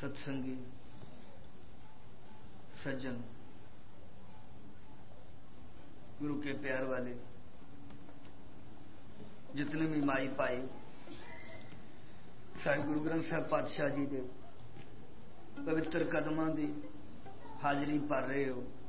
सत्संगी सज्जन, गुरु के प्यार वाले जितने भी माई पाई साहिब गुरु ग्रंथ साहब पातशाह जी के पवित्र कदमां की हाजरी भर रहे हो,